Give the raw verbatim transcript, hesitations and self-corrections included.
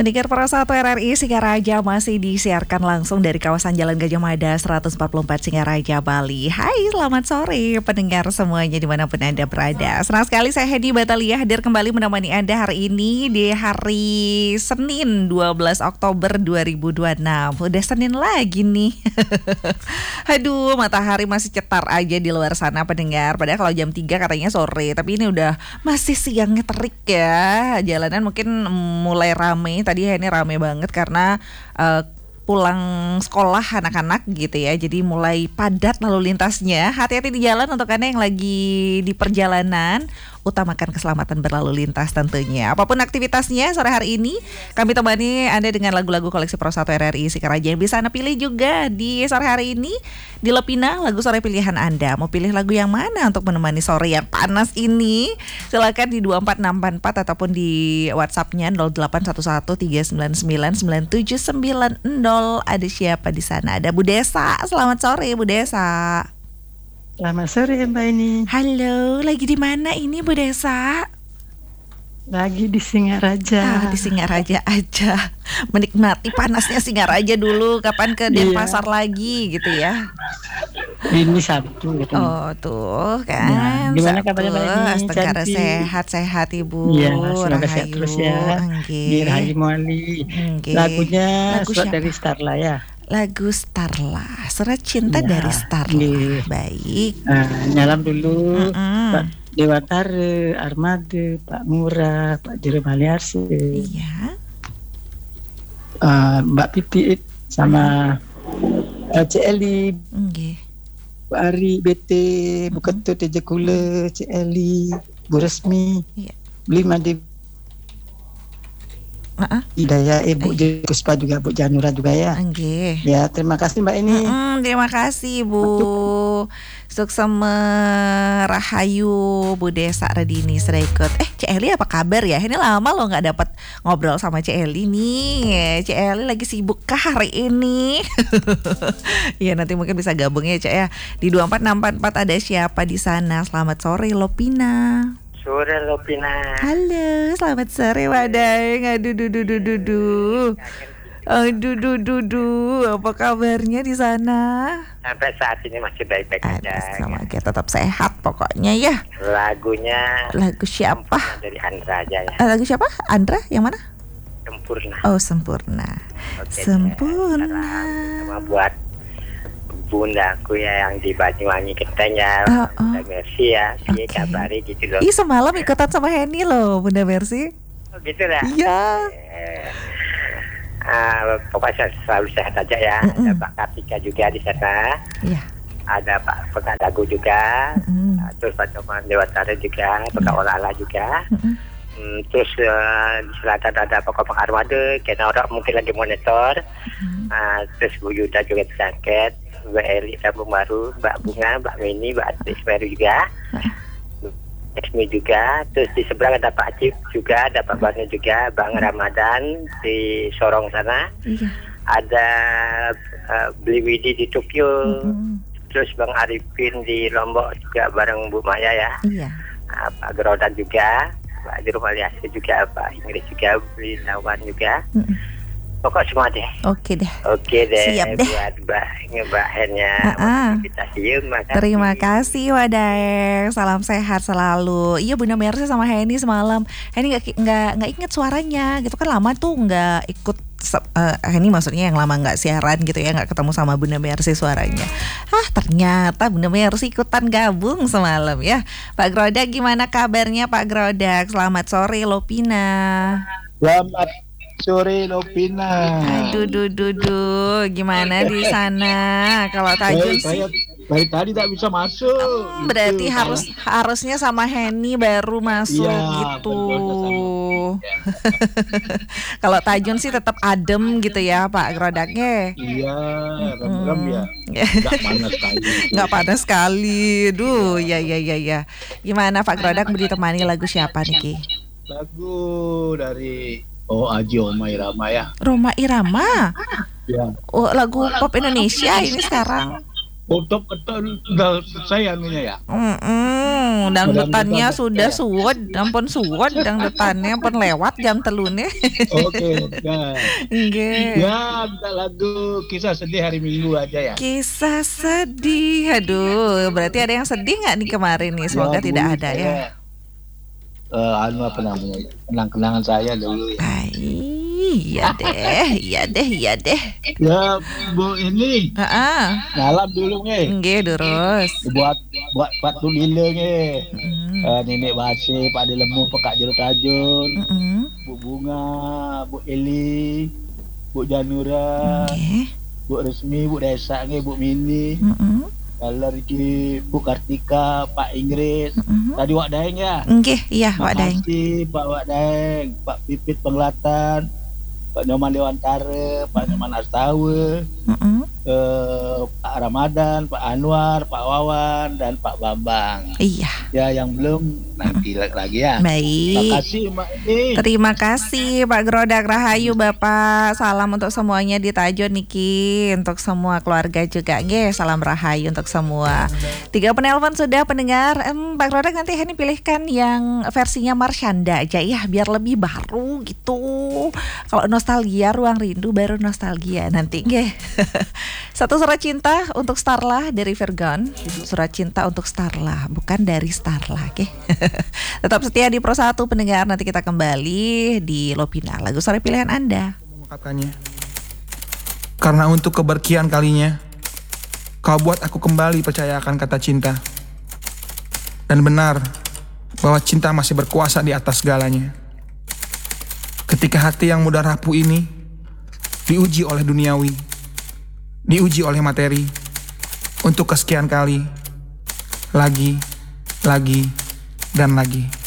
Pendengar Pro satu R R I Singaraja masih disiarkan langsung dari kawasan Jalan Gajah Mada seratus empat puluh empat Singaraja, Bali. Hai, selamat sore pendengar semuanya dimanapun Anda berada. Senang sekali saya Hedi Batalia hadir kembali menemani Anda hari ini di hari Senin dua belas Oktober dua ribu dua puluh enam. Udah Senin lagi nih. Aduh, matahari masih cetar aja di luar sana pendengar. Padahal kalau jam tiga katanya sore, tapi ini udah masih siangnya terik ya. Jalanan mungkin mulai ramai. Tadi ini rame banget karena uh, pulang sekolah anak-anak gitu ya. Jadi mulai padat lalu lintasnya. Hati-hati di jalan untuk Anda yang lagi di perjalanan. Utamakan keselamatan berlalu lintas tentunya. Apapun aktivitasnya sore hari ini, kami temani Anda dengan lagu-lagu koleksi Pro satu R R I Singaraja yang bisa Anda pilih juga di sore hari ini. Di Lepina, lagu sore pilihan Anda. Mau pilih lagu yang mana untuk menemani sore yang panas ini? Silakan di dua empat enam empat empat ataupun di WhatsApp-nya nol delapan satu satu tiga sembilan sembilan sembilan tujuh sembilan nol. Ada siapa di sana? Ada Bu Desa. Selamat sore Bu Desa. Selamat sore Mbak ini. Halo, lagi di mana ini Bu Desa? Lagi di Singaraja. Ah, di Singaraja aja. Menikmati panasnya Singaraja dulu. Kapan ke Denpasar iya. lagi gitu ya? Ini Sabtu gitu. Oh tuh kan. Nah, gimana kabarnya Mbak ini? Astagfirullah, sehat-sehat Ibu. Iya, semoga sehat terus ya. Di Rahayu Muali. Lagunya Lagu surat siapa? dari Starla ya. Lagu Starla, surat cinta ya, dari Starla. Iya. Baik. Nah, nyalam dulu Mm-mm. Pak Dewatare, Armade, Pak Murah, Pak Jeremaliarse. Iya. Uh, Mbak Pipit sama uh, C Eli. Okay. Bu Ari, B T, Bu Ketut, Teja Kule, C Eli, Bu Resmi, iya. Lima Dewi. Uh-uh. Hidayah, eh, Bu Kuspa juga, Bu Janura juga ya. Okay. Ya, terima kasih Mbak ini. Mm-mm, terima kasih Bu. Sukses merahayu Bu Desa Radini Sreikut. Eh, C Eli apa kabar ya? Ini lama loh nggak dapat ngobrol sama C Eli nih. C Eli lagi sibuk kah hari ini? Ya nanti mungkin bisa gabung ya Cek ya. Di dua empat enam empat empat ada siapa di sana? Selamat sore Lopina. Sore Lopina. Halo, selamat sore Wadang. Aduh, duh, duh, duh, duh, duh. Aduh, duh, duh, duh. Apa kabarnya di sana? Sampai saat ini masih baik-baik aja. Sama kita tetap sehat pokoknya ya. Lagunya lagu siapa? Dari Andra aja ya. Lagu siapa? Andra yang mana? Sempurna. Oh, Sempurna. Oke, Sempurna. Sama buat bundaku ya yang di Banyuwangi Keteng ya. Oh, oh. Bunda Mercy ya. Dia Okay. kabari gitu loh. Ih, semalam ikutan sama Henny loh Bunda Mercy. Oh gitu lah. Iya. Eh, uh, pokoknya selalu sehat aja ya. Mm-mm. Ada Pak Kartika juga di sana. Iya. Ada Pak Pengadagu juga. Mm-mm. Uh, terus Pak Coman Dewatara juga. Pak Iya. Olala juga. Mm-mm. Hmm, terus uh, di selatan ada Pak Kopang Armade, karena orang mungkin lagi monitor. Mm-mm. Uh, terus Bu Yuda juga disangket, Mbak Eli Tabung Baru, Mbak Bunga, Mbak Mini, Mbak Atis Meru juga, Esmi juga. Terus di seberang ada Pak Cip juga, ada Pak Bangnya juga, Bang Ramadan di Sorong sana. Iya. Ada uh, Beli Widi di Tokyo. Mm-mm. Terus Bang Arifin di Lombok juga bareng Bu Maya ya. Iya. Uh, Pak Gerodan juga, Pak Dirumah Liasi juga, Pak Inggris juga, Beli Lawan juga. Mm-mm. Pokok semua deh. Oke deh. Oke deh. Siap deh. Buat Mbak Mbak Hennya. Uh-uh. Kita cium. Makasih. Terima kasih Wadaeng. Salam sehat selalu. Iya Bunda Mercy sama Henny semalam. Henny nggak nggak nggak inget suaranya. Gitu kan lama tuh nggak ikut. Uh, Henny maksudnya yang lama nggak siaran gitu ya, nggak ketemu sama Bunda Mercy suaranya. Ah ternyata Bunda Mercy ikutan gabung semalam ya. Pak Grodak gimana kabarnya Pak Grodak? Selamat sore Lopina. Selamat sore Lopina. Aduh, duh, duh, duh. Gimana di sana? Kalau Tajun Baik, sih, saya dari tadi tak bisa masuk. hmm, berarti Gitu, harus harusnya sama Henny baru masuk Iya, gitu. betul, Kalau Tajun sih tetap adem gitu ya Pak Grodaknya. Iya, rem-rem ya. Nggak panas kali. Nggak panas sekali. Duh, ya ya ya ya. Gimana Pak Grodak ditemani lagu siapa nih Ki? Lagu dari Oh Aji Oma Irama ya. Roma Irama. Ya. Oh, lagu pop Indonesia ini sekarang. Foto betul udah selesai anunya ya. Mm-mm. Hmm, dangdutannya Dangdutan, sudah ya. suwed, ampun suwed dangdutannya pun lewat jam telunnya. Oke, ya. Nggih. Ya, minta lagu kisah sedih hari Minggu aja ya. Kisah sedih, aduh, berarti ada yang sedih nggak nih kemarin nih? Semoga Ya, tidak dulu ada saya, ya. eh, anu apa namanya? Kenang-kenangan saya dulu ya. Ay, iya deh, iya deh, iya deh. Ya, Bu ini Heeh, malam dulu nge. nggih terus. Buat buat batu lila nge. Mm, Eh, Nenek Basi, Pak Adi Lemu, Pak Jerut Tajun, mm, Bu Bunga, Bu Eli, Bu Janura, nggih, Bu Resmi, Bu Desa nge, Bu Mini, mm, kalau Riki, Bu Kartika, Pak Inggris. mm. Tadi Wak Daeng ya. Nggih, iya Wak Daeng. Makasih Pak Wak Daeng, Pak Pipit Penglatan, Pak Nyoman Dewantara, Pak Nyoman Astawa, Mm-mm. eh, Pak Ramadan, Pak Anwar, Pak Wawan, dan Pak Bambang. Iya, Ya yang belum nanti lagi ya. baik. Makasih Mak ini. Terima kasih Pak Grodak Rahayu Bapak. Salam untuk semuanya di Tajun Niki, untuk semua keluarga juga. Nggih, salam Rahayu untuk semua. Tiga penelpon sudah pendengar. Em, Pak Grodak nanti Hani pilihkan yang versinya Marshanda aja ya, biar lebih baru gitu. Kalau nostalgia ruang rindu baru nostalgia nanti. Nggih. Satu surat cinta untuk Starla dari Virgon. Surat cinta untuk Starla, bukan dari Starla, oke. Tetap setia di Pro satu pendengar, nanti kita kembali di Lopina, lagu sore pilihan Anda. Mengungkapkannya. Karena untuk keberkian kalinya, kau buat aku kembali percaya akan kata cinta. Dan benar bahwa cinta masih berkuasa di atas segalanya. Ketika hati yang mudah rapuh ini diuji oleh duniawi, diuji oleh materi, untuk kesekian kali, lagi, lagi, dan lagi.